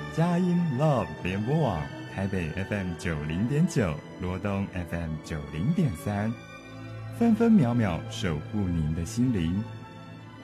佳音 Love 联播网，台北 FM90.9，罗东 FM90.3，分分秒秒守护您的心灵。